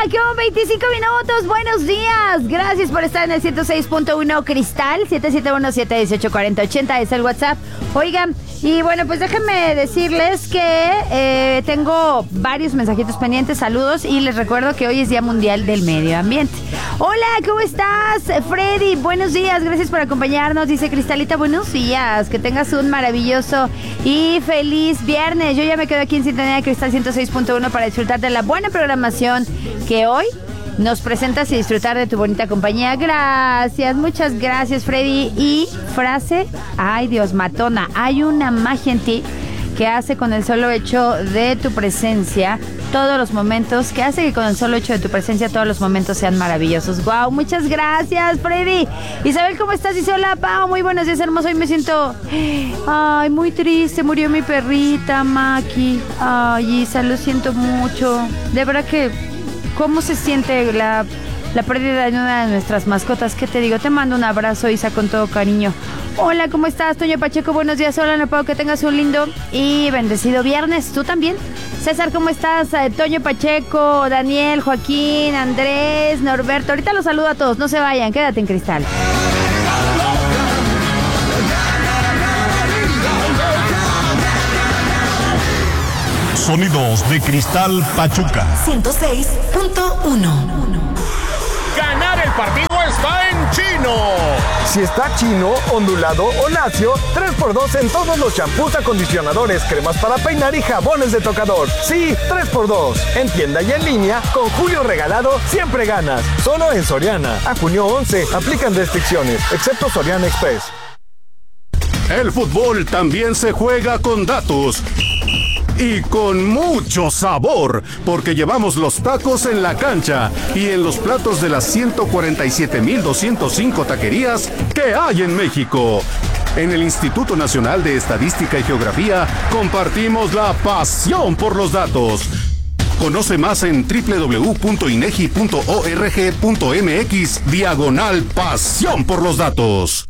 Quedan 25 minutos. Buenos días. Gracias por estar en el 106.1 Cristal. 771-718-4080 es el WhatsApp. Oigan, y bueno, pues déjenme decirles que tengo varios mensajitos pendientes, saludos, y les recuerdo que hoy es Día Mundial del Medio Ambiente. Hola, ¿cómo estás, Freddy? Buenos días, gracias por acompañarnos. Dice Cristalita, buenos días, que tengas un maravilloso y feliz viernes. Yo ya me quedo aquí en sintonía de Cristal 106.1 para disfrutar de la buena programación que hoy nos presentas y disfrutar de tu bonita compañía. Gracias, muchas gracias, Freddy. Y frase, ay Dios, matona, hay una magia en ti que hace con el solo hecho de tu presencia todos los momentos, que hace que con el solo hecho de tu presencia todos los momentos sean maravillosos. Wow, muchas gracias, Freddy. Isabel, ¿cómo estás? Dice, hola, Pau, muy buenos días, hermoso. Hoy me siento, ay, muy triste, murió mi perrita, Maki. Ay, Isa, lo siento mucho. De verdad que, ¿cómo se siente la pérdida de una de nuestras mascotas? ¿Qué te digo? Te mando un abrazo, Isa, con todo cariño. Hola, ¿cómo estás? Toño Pacheco, buenos días. Hola, Napao, que tengas un lindo y bendecido viernes. ¿Tú también? César, ¿cómo estás? Toño Pacheco, Daniel, Joaquín, Andrés, Norberto. Ahorita los saludo a todos. No se vayan, quédate en Cristal. Sonidos de Cristal Pachuca 106.1. Ganar el partido está en Chino. Si está chino, ondulado o lacio, 3x2 en todos los champús, acondicionadores, cremas para peinar y jabones de tocador. Sí, 3x2. En tienda y en línea, con Julio Regalado, siempre ganas. Solo en Soriana. A junio 11, aplican restricciones, excepto Soriana Express. El fútbol también se juega con datos. Y con mucho sabor, porque llevamos los tacos en la cancha y en los platos de las 147,205 taquerías que hay en México. En el Instituto Nacional de Estadística y Geografía compartimos la pasión por los datos. Conoce más en www.inegi.org.mx/pasión por los datos.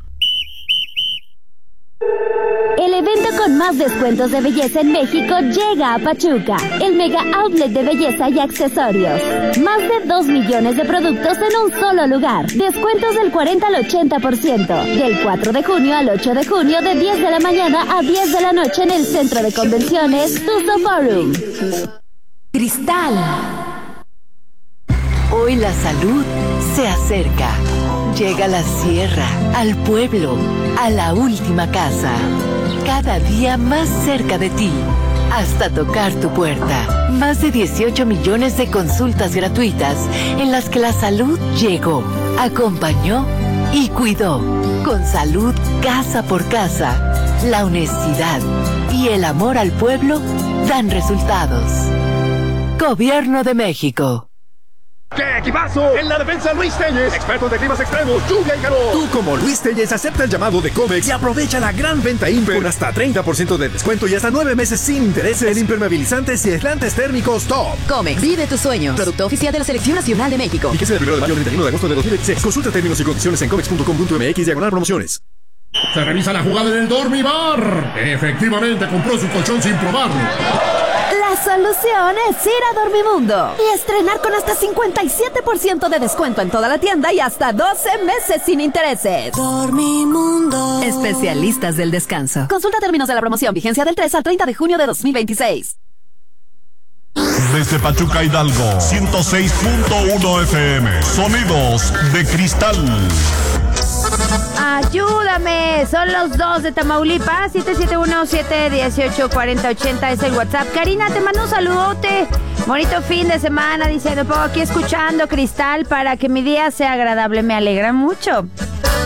El evento con más descuentos de belleza en México llega a Pachuca, el mega outlet de belleza y accesorios. Más de 2 millones de productos en un solo lugar. Descuentos del 40 al 80%. Del 4 de junio al 8 de junio de 10 de la mañana a 10 de la noche en el Centro de Convenciones Tuzo Forum. Cristal. Hoy la salud se acerca. Llega a la sierra, al pueblo, a la última casa. Cada día más cerca de ti, hasta tocar tu puerta. Más de 18 millones de consultas gratuitas en las que la salud llegó, acompañó y cuidó. Con salud casa por casa, la honestidad y el amor al pueblo dan resultados. Gobierno de México. ¡Qué equipazo! En la defensa, Luis Telles, expertos de climas extremos, lluvia y calor. Tú, como Luis Telles, acepta el llamado de Comex y aprovecha la gran venta Imper con hasta 30% de descuento y hasta 9 meses sin intereses en impermeabilizantes y aislantes térmicos top. Comex, vive tus sueños. Producto oficial de la Selección Nacional de México. Fíjese del 1 de mayo al 31 de agosto de 2016. Consulta términos y condiciones en comex.com.mx/promociones. Se revisa la jugada en el Dormibar. Efectivamente compró su colchón sin probarlo. La solución es ir a Dormimundo y estrenar con hasta 57% de descuento en toda la tienda y hasta 12 meses sin intereses. Dormimundo. Especialistas del descanso. Consulta términos de la promoción. Vigencia del 3 al 30 de junio de 2026. Desde Pachuca, Hidalgo, 106.1 FM. Sonidos de Cristal. Ayúdame, son los 2 de Tamaulipas. 771-718-4080 es el WhatsApp. Karina, te mando un saludote. Bonito fin de semana, dice, no puedo aquí escuchando Cristal para que mi día sea agradable. Me alegra mucho.